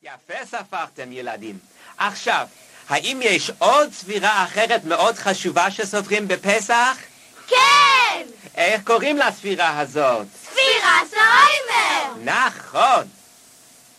יפה ספרתם ילדים. עכשיו, האם יש עוד ספירה אחרת מאוד חשובה שסופרים בפסח? כן! איך קוראים לספירה הזאת? ספירת העומר! נכון!